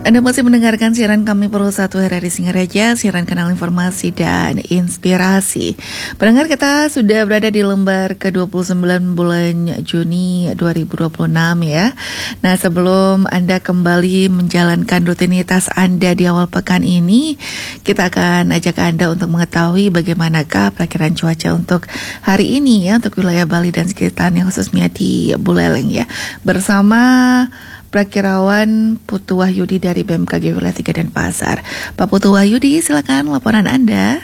Anda masih mendengarkan siaran kami Pukul 1 RRI Singaraja, siaran kanal informasi dan inspirasi. Pendengar, kita sudah berada di lembar ke-29 bulan Juni 2026 ya. Nah, sebelum Anda kembali menjalankan rutinitas Anda di awal pekan ini, kita akan ajak Anda untuk mengetahui bagaimanakah perakiran cuaca untuk hari ini ya, untuk wilayah Bali dan sekitarnya, khususnya di Buleleng ya. Bersama Prakirawan Putu Wahyudi dari BMKG Wilayah 3 Denpasar. Pak Putu Wahyudi, silakan laporan Anda.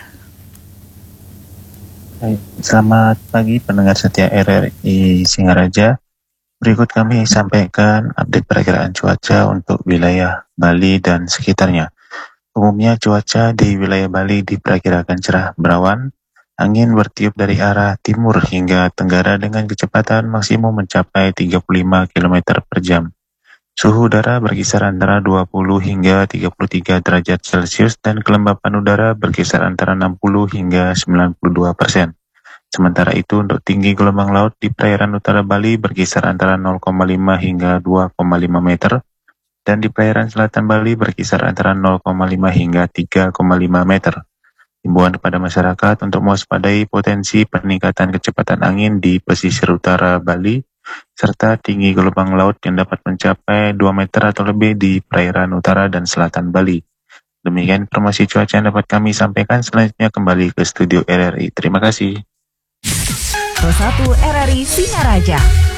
Baik, selamat pagi pendengar setia RRI Singaraja. Berikut kami sampaikan update perakiraan cuaca untuk wilayah Bali dan sekitarnya. Umumnya cuaca di wilayah Bali diperkirakan cerah berawan, angin bertiup dari arah timur hingga tenggara dengan kecepatan maksimum mencapai 35 km per jam. Suhu udara berkisar antara 20 hingga 33 derajat Celcius dan kelembapan udara berkisar antara 60 hingga 92%. Sementara itu untuk tinggi gelombang laut di perairan utara Bali berkisar antara 0,5 hingga 2,5 meter dan di perairan selatan Bali berkisar antara 0,5 hingga 3,5 meter. Himbauan kepada masyarakat untuk mewaspadai potensi peningkatan kecepatan angin di pesisir utara Bali serta tinggi gelombang laut yang dapat mencapai 2 meter atau lebih di perairan utara dan selatan Bali. Demikian informasi cuaca yang dapat kami sampaikan. Selanjutnya kembali ke studio RRI. Terima kasih. Pro 1 RRI Singaraja.